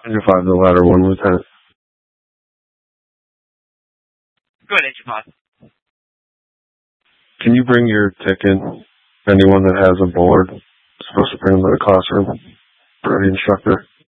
Engine 5 to the ladder 1, Lieutenant. Go ahead, Engine 5. Can you bring your ticket? Anyone that has a board is supposed to bring them to the classroom for the instructor.